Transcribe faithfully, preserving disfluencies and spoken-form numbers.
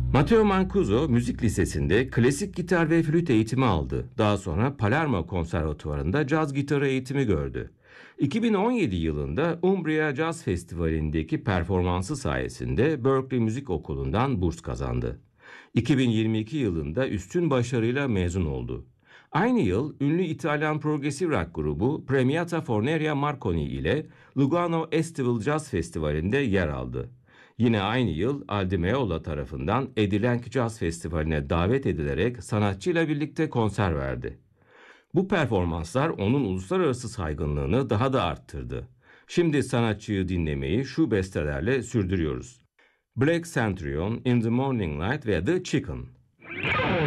Matteo Mancuso müzik lisesinde klasik gitar ve flüt eğitimi aldı. Daha sonra Palermo Konservatuvarı'nda caz gitarı eğitimi gördü. iki bin on yedi yılında Umbria Jazz Festivali'ndeki performansı sayesinde Berklee Müzik Okulu'ndan burs kazandı. iki bin yirmi iki yılında üstün başarıyla mezun oldu. Aynı yıl ünlü İtalyan progresif rock grubu Premiata Forneria Marconi ile Lugano Estival Jazz Festivali'nde yer aldı. Yine aynı yıl Aldi Meola tarafından Edilenk Jazz Festivali'ne davet edilerek sanatçıyla birlikte konser verdi. Bu performanslar onun uluslararası saygınlığını daha da arttırdı. Şimdi sanatçıyı dinlemeyi şu bestelerle sürdürüyoruz. Black Centurion, In the Morning Light ve The Chicken.